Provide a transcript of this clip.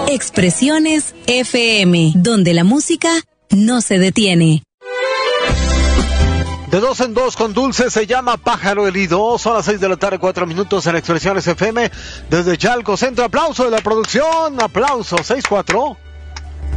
Expresiones FM, donde la música no se detiene. De 2 en 2 con Dulce, se llama Pájaro Herido. Son las 6 de la tarde, 4 minutos en Expresiones FM. Desde Chalco Centro, aplauso de la producción, aplauso, 6-4.